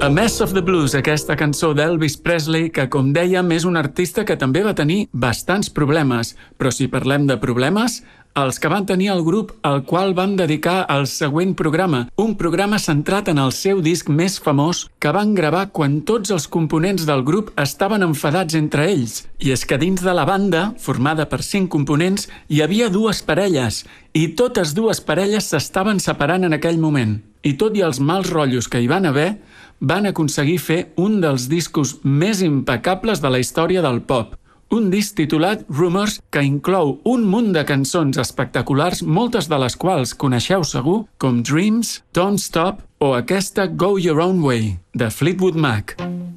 A Mess of the Blues, aquesta cançó d'Elvis Presley, que, com dèiem, és un artista que també va tenir bastants problemes. Però si parlem de problemes, els que van tenir el grup al qual van dedicar el següent programa, un programa centrat en el seu disc més famós que van gravar quan tots els components del grup estaven enfadats entre ells. I és que dins de la banda, formada per 5 components, hi havia 2 parelles, i totes 2 parelles s'estaven separant en aquell moment. I tot i els mals rotllos que hi van haver, van aconseguir fer un dels discos més impecables de la història del pop. Un disc titulat Rumors que inclou un munt de cançons espectaculars, moltes de les quals coneixeu segur, com Dreams, Don't Stop o aquesta Go Your Own Way, de Fleetwood Mac.